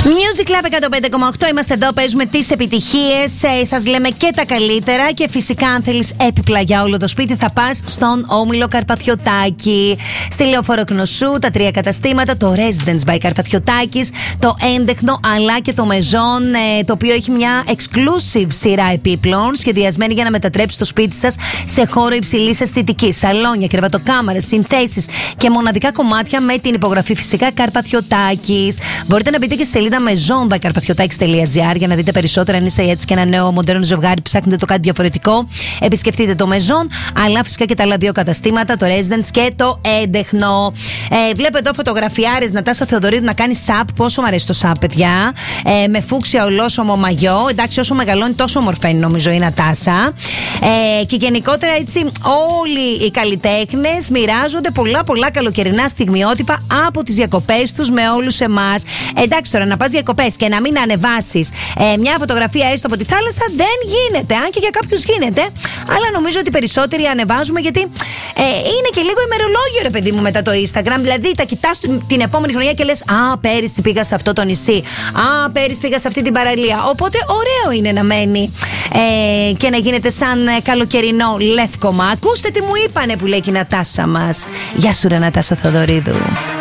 Music Club 105,8. Είμαστε εδώ, παίζουμε τις επιτυχίες. Σας λέμε και τα καλύτερα. Και φυσικά, αν θέλεις έπιπλα για όλο το σπίτι, θα πας στον Όμιλο Καρπαθιωτάκη. Στη Λεωφόρο Κνωσού, τα 3 καταστήματα. Το Residence by Καρπαθιωτάκης, το Έντεχνο, αλλά και το Μεζόν, το οποίο έχει μια exclusive σειρά επίπλων σχεδιασμένη για να μετατρέψει το σπίτι σας σε χώρο υψηλής αισθητικής. Σαλόνια, κρεβατοκάμαρες, συνθέσεις και μοναδικά κομμάτια με την υπογραφή φυσικά Καρπαθιωτάκης. Μπορείτε να μπείτε και στη σελίδα maison.karpathiotaki.gr για να δείτε περισσότερα. Αν είστε έτσι και ένα νέο μοντέρνο ζευγάρι που ψάχνετε το κάτι διαφορετικό, επισκεφτείτε το Maison, αλλά φυσικά και τα άλλα 2 καταστήματα, το Residence και το Έντεχνο. Βλέπω εδώ φωτογραφιάρες Νατάσα Θεοδωρίδου να κάνει σαπ. Πόσο μου αρέσει το σαπ, παιδιά. Με φούξια ολόσωμο μαγιό. Εντάξει, όσο μεγαλώνει, τόσο ομορφαίνει νομίζω η Νατάσα. Και γενικότερα έτσι, όλοι οι καλλιτέχνες μοιράζονται πολλά καλοκαιρινά στιγμιότυπα από τις διακοπές τους με όλους εμάς. Εντάξει, τώρα να πας διακοπές και να μην ανεβάσεις μια φωτογραφία έστω από τη θάλασσα δεν γίνεται. Αν και για κάποιους γίνεται, αλλά νομίζω ότι περισσότεροι ανεβάζουμε γιατί είναι και λίγο ημερολόγιο, ρε παιδί μου, μετά το Instagram. Δηλαδή, τα κοιτάς την επόμενη χρονιά και λες, α, πέρυσι πήγα σε αυτό το νησί. Α, πέρυσι πήγα σε αυτή την παραλία. Οπότε, ωραίο είναι να μένει και να γίνεται σαν καλοκαιρινό λεύκομα. Ακούστε τι μου είπανε, που λέει και η Νατάσα μας. Γεια σου, ρε Νατάσα Θεοδωρίδου.